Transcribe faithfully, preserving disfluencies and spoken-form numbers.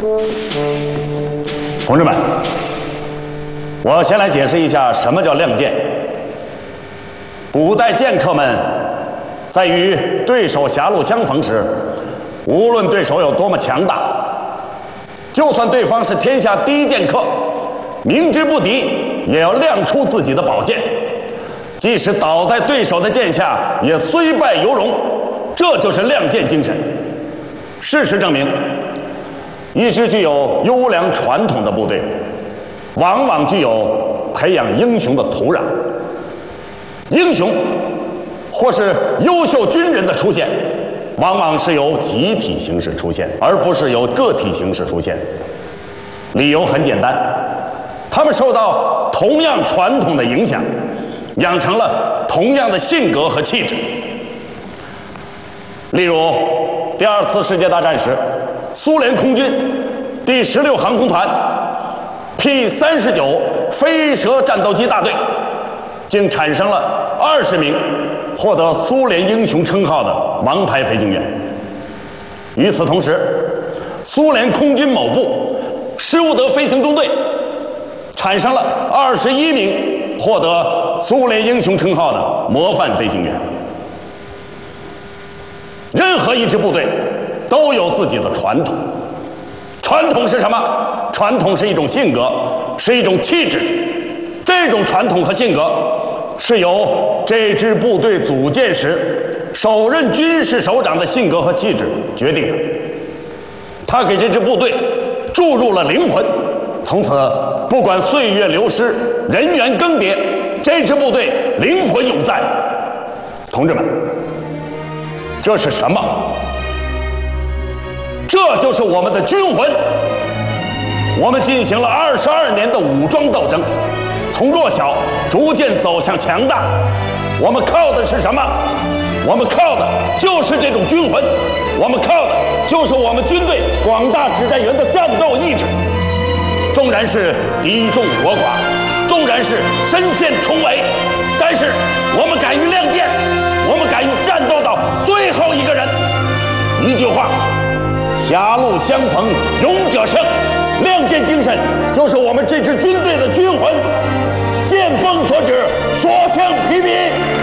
同志们，我先来解释一下什么叫亮剑。古代剑客们在与对手狭路相逢时，无论对手有多么强大，就算对方是天下第一剑客，明知不敌，也要亮出自己的宝剑，即使倒在对手的剑下，也虽败犹荣。这就是亮剑精神。事实证明，一支具有优良传统的部队，往往具有培养英雄的土壤。英雄或是优秀军人的出现，往往是由集体形式出现，而不是由个体形式出现。理由很简单，他们受到同样传统的影响，养成了同样的性格和气质。例如，第二次世界大战时，苏联空军第十六航空团 P 三十九飞蛇战斗机大队，竟产生了二十名获得苏联英雄称号的王牌飞行员。与此同时，苏联空军某部施伍德飞行中队产生了二十一名获得苏联英雄称号的模范飞行员。任何一支部队都有自己的传统，传统是什么？传统是一种性格，是一种气质。这种传统和性格是由这支部队组建时首任军事首长的性格和气质决定的。他给这支部队注入了灵魂，从此不管岁月流失，人员更迭，这支部队灵魂永在。同志们，这是什么？这就是我们的军魂。我们进行了二十二年的武装斗争，从弱小逐渐走向强大。我们靠的是什么？我们靠的就是这种军魂，我们靠的就是我们军队广大指战员的战斗意志。纵然是敌众我寡，纵然是身陷重围，但是我们敢于亮剑，我们敢于战斗到最后一个人。一句话，狭路相逢勇者胜。亮剑精神就是我们这支军队的军魂。剑锋所指，所向披靡。